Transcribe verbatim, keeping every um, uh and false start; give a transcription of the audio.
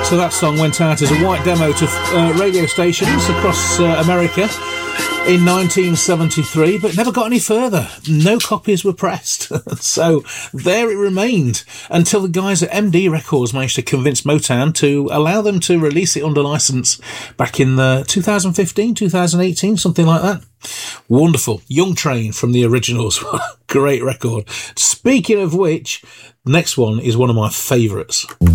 So that song went out as a white demo to uh, radio stations across uh, America in nineteen seventy-three, but never got any further. No copies were pressed. So there it remained until the guys at M D Records managed to convince Motown to allow them to release it under license back in the two thousand fifteen, two thousand eighteen, something like that. Wonderful. Young Train from the originals. Great record. Speaking of which, next one is one of my favourites.